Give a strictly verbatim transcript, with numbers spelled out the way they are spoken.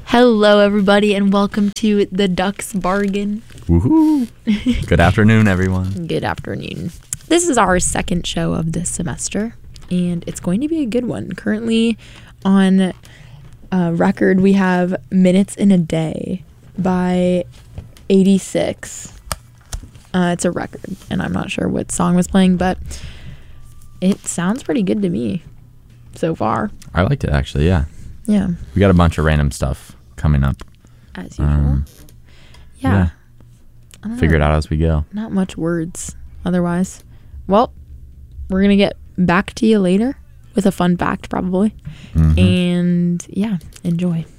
Hello, everybody, and welcome to the Ducks Bargain. Woohoo! Good afternoon, everyone. Good afternoon. This is our second show of this semester, and it's going to be a good one. Currently on uh, record, we have Minutes in a Day by eighty-six. Uh, it's a record, and I'm not sure what song was playing, but it sounds pretty good to me so far. I liked it, actually, yeah. Yeah. We got a bunch of random stuff coming up. As usual. Um, yeah. yeah. Figure it out as we go. Not much words otherwise. Well, we're going to get back to you later with a fun fact, probably. Mm-hmm. And yeah, enjoy.